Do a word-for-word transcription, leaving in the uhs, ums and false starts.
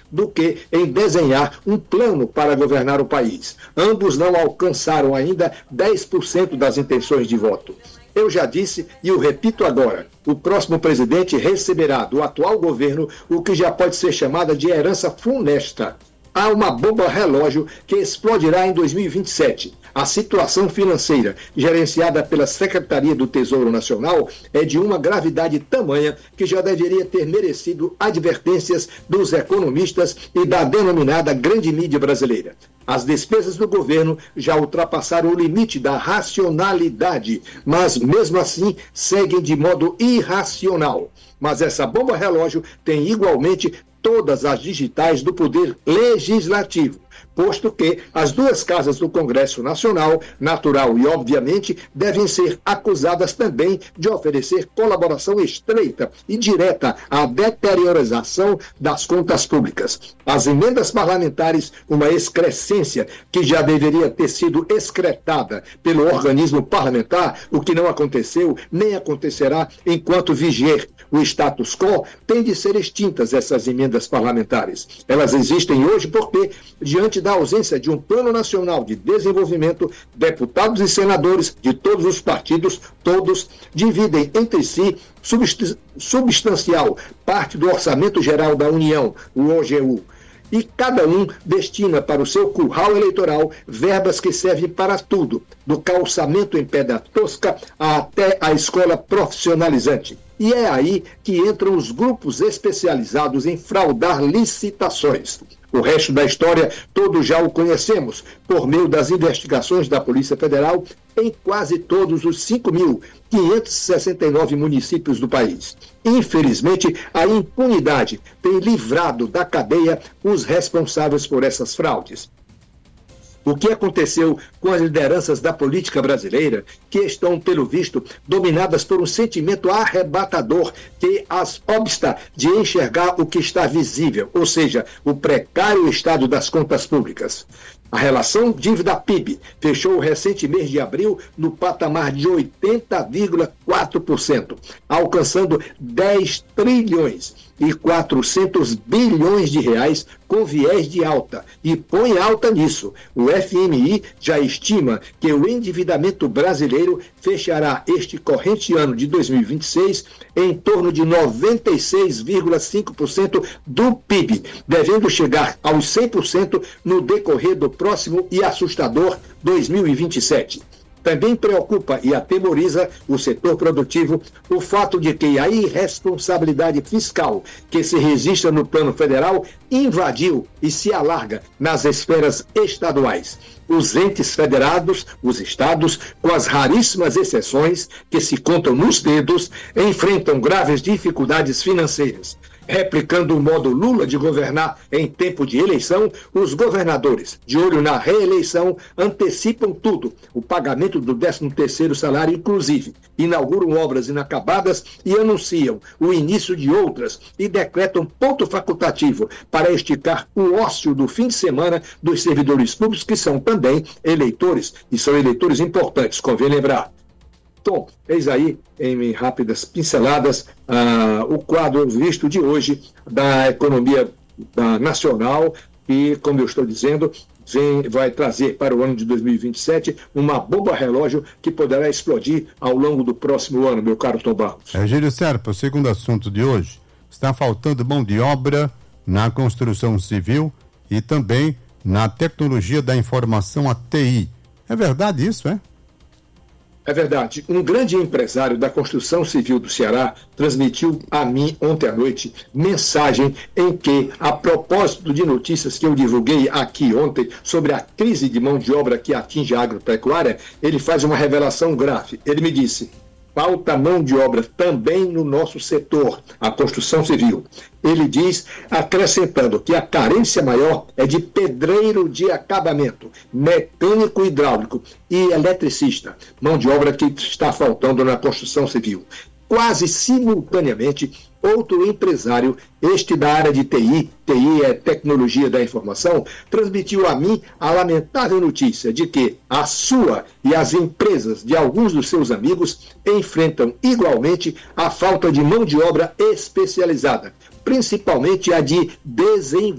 do que em desenhar um plano para governar o país. Ambos não alcançaram ainda dez por cento das intenções de voto. Eu já disse e o repito agora, o próximo presidente receberá do atual governo o que já pode ser chamada de herança funesta. Há uma bomba relógio que explodirá em dois mil e vinte e sete. A situação financeira, gerenciada pela Secretaria do Tesouro Nacional, é de uma gravidade tamanha que já deveria ter merecido advertências dos economistas e da denominada grande mídia brasileira. As despesas do governo já ultrapassaram o limite da racionalidade, mas mesmo assim seguem de modo irracional. Mas essa bomba relógio tem igualmente todas as digitais do poder legislativo, posto que as duas casas do Congresso Nacional, natural e obviamente, devem ser acusadas também de oferecer colaboração estreita e direta à deteriorização das contas públicas. As emendas parlamentares, uma excrescência que já deveria ter sido excretada pelo organismo parlamentar, o que não aconteceu nem acontecerá enquanto vigier o status quo, tem de ser extintas essas emendas parlamentares. Elas existem hoje porque, diante da ausência de um plano nacional de desenvolvimento, deputados e senadores de todos os partidos, todos, dividem entre si substancial parte do Orçamento Geral da União, o O G U. E cada um destina para o seu curral eleitoral verbas que servem para tudo, do calçamento em pedra tosca até a escola profissionalizante. E é aí que entram os grupos especializados em fraudar licitações. O resto da história todos já o conhecemos, por meio das investigações da Polícia Federal em quase todos os cinco mil quinhentos e sessenta e nove municípios do país. Infelizmente, a impunidade tem livrado da cadeia os responsáveis por essas fraudes. O que aconteceu com as lideranças da política brasileira, que estão, pelo visto, dominadas por um sentimento arrebatador que as obsta de enxergar o que está visível, ou seja, o precário estado das contas públicas. A relação dívida-P I B fechou o recente mês de abril no patamar de oitenta vírgula quatro por cento, alcançando dez trilhões e quatrocentos bilhões de reais com viés de alta. E põe alta nisso. O F M I já estima que o endividamento brasileiro fechará este corrente ano de dois mil e vinte e seis em torno de noventa e seis vírgula cinco por cento do P I B, devendo chegar aos cem por cento no decorrer do próximo e assustador dois mil e vinte e sete. Também preocupa e atemoriza o setor produtivo o fato de que a irresponsabilidade fiscal que se registra no plano federal invadiu e se alarga nas esferas estaduais. Os entes federados, os estados, com as raríssimas exceções que se contam nos dedos, enfrentam graves dificuldades financeiras. Replicando o modo Lula de governar em tempo de eleição, os governadores, de olho na reeleição, antecipam tudo, o pagamento do décimo terceiro salário inclusive, inauguram obras inacabadas e anunciam o início de outras e decretam ponto facultativo para esticar o ócio do fim de semana dos servidores públicos, que são também eleitores, e são eleitores importantes, convém lembrar. Bom, eis aí, em rápidas pinceladas, ah, o quadro visto de hoje da economia da nacional, que, como eu estou dizendo, vem, vai trazer para o ano de dois mil e vinte e sete uma bomba relógio que poderá explodir ao longo do próximo ano, meu caro Tom Barros. É, Gílio Serpa, o segundo assunto de hoje, está faltando mão de obra na construção civil e também na tecnologia da informação, a T I. É verdade isso, é? É verdade. Um grande empresário da construção civil do Ceará transmitiu a mim ontem à noite mensagem em que, a propósito de notícias que eu divulguei aqui ontem sobre a crise de mão de obra que atinge a agropecuária, ele faz uma revelação grave. Ele me disse: falta mão de obra também no nosso setor, a construção civil. Ele diz, acrescentando que a carência maior é de pedreiro de acabamento, mecânico hidráulico e eletricista, mão de obra que está faltando na construção civil. Quase simultaneamente, outro empresário, este da área de T I, T I é Tecnologia da Informação, transmitiu a mim a lamentável notícia de que a sua e as empresas de alguns dos seus amigos enfrentam igualmente a falta de mão de obra especializada, principalmente a de desenvolvimento.